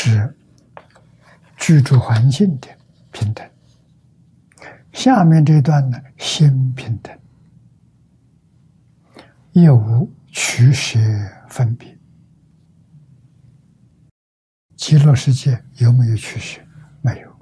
是居住环境的平等。下面这段呢，心平等，亦无取舍分别。极乐世界有没有取舍？没有。